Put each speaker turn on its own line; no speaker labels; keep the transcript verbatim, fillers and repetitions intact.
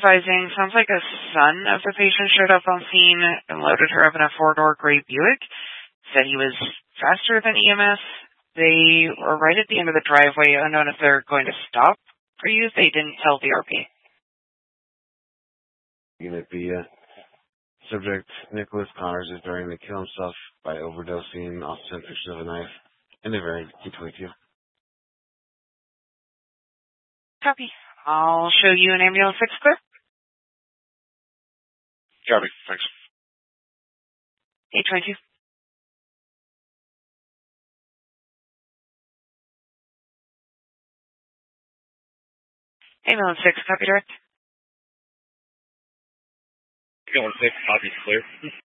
advising, sounds like a son of the patient showed up on scene and loaded her up in a four-door gray Buick. Said he was faster than E M S. They were right at the end of the driveway, unknown if they're going to stop for you. They didn't tell the R P.
Unit B, uh, subject Nicholas Connors is daring to kill himself by overdosing, also sent pictures of a knife, and a very you.
Copy. I'll show you an ambulance six clear.
Copy. Thanks.
eight twenty-two. Ambulance six, copy direct.
Ambulance six, copy clear.